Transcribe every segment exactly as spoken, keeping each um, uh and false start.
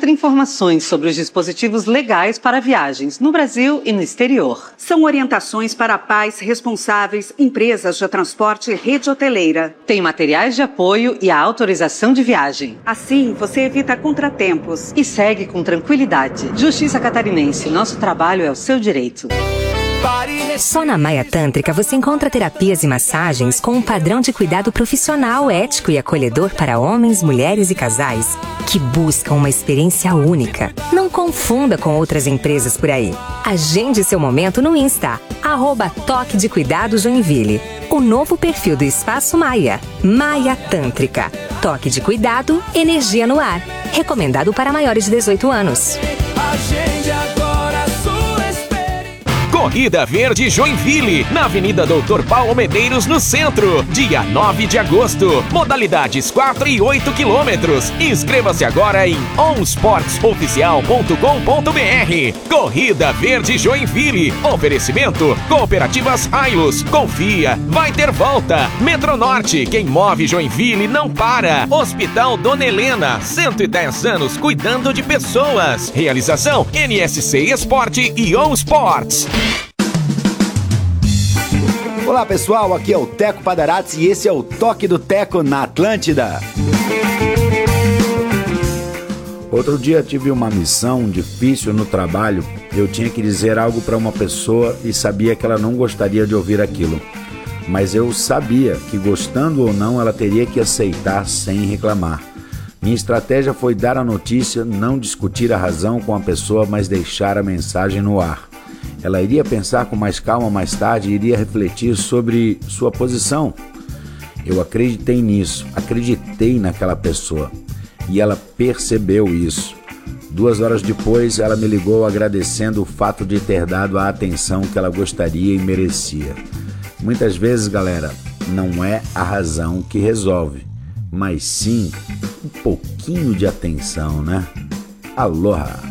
encontra informações sobre os dispositivos legais para viagens no Brasil e no exterior. São orientações para pais responsáveis, empresas de transporte e rede hoteleira. Tem materiais de apoio e a autorização de viagem. Assim, você evita contratempos. E segue com tranquilidade. Justiça Catarinense, nosso trabalho é o seu direito. Só na Maia Tântrica você encontra terapias e massagens com um padrão de cuidado profissional, ético e acolhedor para homens, mulheres e casais que buscam uma experiência única. Não confunda com outras empresas por aí. Agende seu momento no Insta, arroba Toque de Cuidado Joinville. O novo perfil do Espaço Maia. Maia Tântrica. Toque de cuidado, energia no ar. Recomendado para maiores de dezoito anos. Agende agora a sua experiência. Corrida Verde Joinville, na Avenida Doutor Paulo Medeiros, no centro. Dia nove de agosto. Modalidades quatro e oito quilômetros. Inscreva-se agora em on sports oficial ponto com ponto b r. Corrida Verde Joinville. Oferecimento Cooperativas Ailos. Confia, vai ter volta. Metronorte, quem move Joinville não para. Hospital Dona Helena, cento e dez anos cuidando de pessoas. Realização N S C Esporte e On Sports. Olá pessoal, aqui é o Teco Padarates e esse é o Toque do Teco na Atlântida. Outro dia tive uma missão difícil no trabalho. Eu tinha que dizer algo para uma pessoa e sabia que ela não gostaria de ouvir aquilo. Mas eu sabia que, gostando ou não, ela teria que aceitar sem reclamar. Minha estratégia foi dar a notícia, não discutir a razão com a pessoa, mas deixar a mensagem no ar. Ela iria pensar com mais calma mais tarde e iria refletir sobre sua posição. Eu acreditei nisso, acreditei naquela pessoa e ela percebeu isso. Duas horas depois, ela me ligou agradecendo o fato de ter dado a atenção que ela gostaria e merecia. Muitas vezes, galera, não é a razão que resolve, mas sim um pouquinho de atenção, né? Aloha!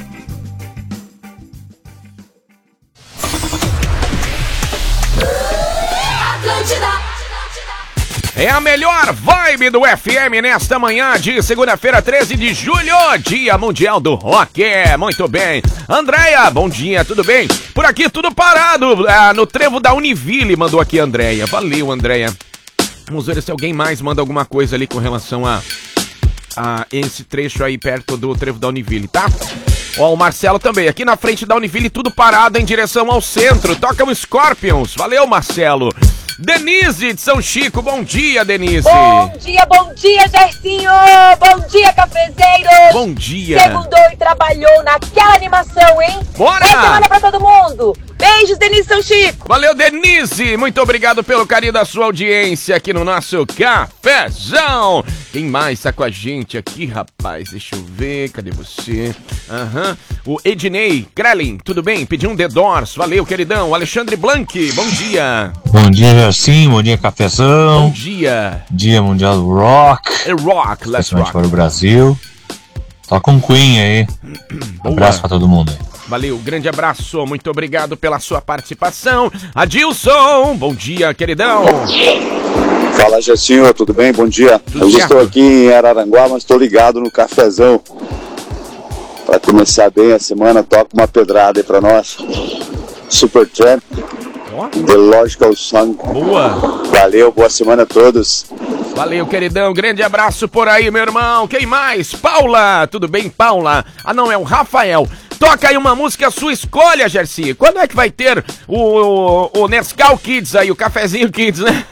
É a melhor vibe do F M nesta manhã de segunda-feira, treze de julho, Dia Mundial do Rock. Muito bem. Andréia, bom dia, tudo bem? Por aqui tudo parado, ah, no trevo da Univille, mandou aqui a Andréia. Valeu, Andréia. Vamos ver se alguém mais manda alguma coisa ali com relação a, a esse trecho aí perto do trevo da Univille, tá? Ó, o Marcelo também, aqui na frente da Univille, tudo parado em direção ao centro. Toca o Scorpions. Valeu, Marcelo. Denise de São Chico, bom dia, Denise. Bom dia, bom dia, Gersinho. Bom dia, cafezeiros. Bom dia. Segundou e trabalhou naquela animação, hein? Bora! Boa semana pra todo mundo. Beijos, Denise São Chico. Valeu, Denise. Muito obrigado pelo carinho da sua audiência aqui no nosso Cafezão. Quem mais tá com a gente aqui, rapaz? Deixa eu ver, cadê você? Aham. Uhum. O Ednei Krellin, tudo bem? Pediu um The Doors. Valeu, queridão. O Alexandre Blanc, bom dia. Bom dia, Gersim. Bom dia, Cafezão. Bom dia. Dia Mundial do Rock. É rock, let's rock. Para o Brasil. Toca um Queen aí. Um abraço pra todo mundo aí. Valeu, grande abraço, muito obrigado pela sua participação. Adilson, bom dia, queridão. Fala, Gessinho, tudo bem? Bom dia. Tudo Eu certo? estou aqui em Araranguá, mas estou ligado no Cafezão. Para começar bem a semana, toca uma pedrada aí pra nós. Supertramp, oh. The Logical Song. Boa. Valeu, boa semana a todos. Valeu, queridão, grande abraço por aí, meu irmão. Quem mais? Paula, tudo bem, Paula? Ah, não, é o Rafael. Toca aí uma música à sua escolha, Gersi. Quando é que vai ter o, o, o Nescau Kids aí, o Cafezinho Kids, né?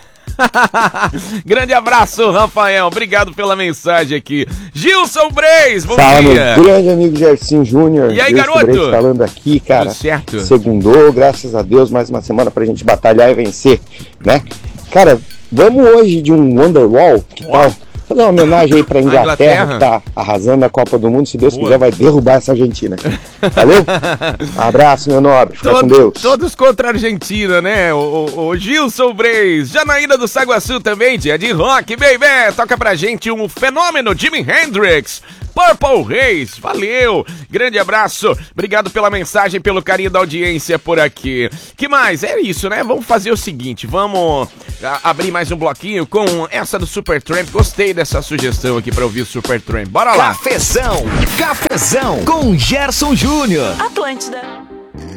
Grande abraço, Rafael. Obrigado pela mensagem aqui. Gilson Breis, bom Fala, dia. Meu grande amigo Gersinho Júnior. E aí, Gilson garoto? Breis falando aqui, cara. Tudo certo? Segundou, graças a Deus, mais uma semana pra gente batalhar e vencer, né? Cara, vamos hoje de um Wonderwall, que oh. tal? Fazer uma homenagem aí pra Inglaterra, Inglaterra, que tá arrasando a Copa do Mundo. Se Deus Boa. quiser, vai derrubar essa Argentina. Valeu? Abraço, meu nobre. Fica Todo, com Deus. Todos contra a Argentina, né? O, o, o Gilson Breis. Janaína do Saguaçu também, dia de rock, baby. Toca pra gente um fenômeno, Jimi Hendrix. Purple Reis, valeu, grande abraço, obrigado pela mensagem, pelo carinho da audiência por aqui. Que mais? É isso, né? Vamos fazer o seguinte, vamos a, abrir mais um bloquinho com essa do Supertramp. Gostei dessa sugestão aqui pra ouvir o Supertramp. Bora lá. Cafezão, cafezão com Gerson Júnior. Atlântida.